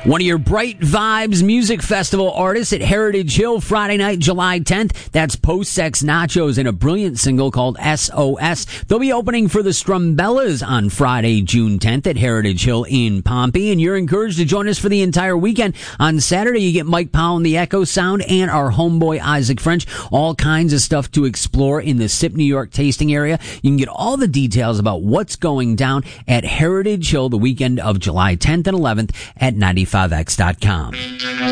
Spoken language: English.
One of your Bright Vibes Music Festival artists at Heritage Hill Friday night, July 10th. That's Post-Sex Nachos and a brilliant single called SOS. They'll be opening for the Strumbellas on Friday, June 10th at Heritage Hill in Pompey. And you're encouraged to join us for the entire weekend. On Saturday, you get Mike Powell and the Echo Sound and our homeboy Isaac French. All kinds of stuff to explore in the SIP New York tasting area. You can get all the details about what's going down at Heritage Hill the weekend of July 10th and 11th at 95x.com.